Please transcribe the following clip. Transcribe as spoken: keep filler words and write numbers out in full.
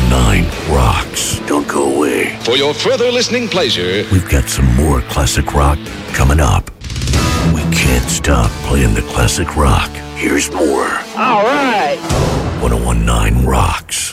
nine rocks. Don't go away. For your further listening pleasure, we've got some more classic rock coming up. We can't stop playing the classic rock. Here's more. All right. ten nineteen Rocks.